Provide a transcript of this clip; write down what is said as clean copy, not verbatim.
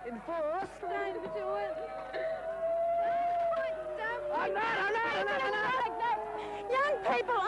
enforced. Time to do it. I'm not. Young people,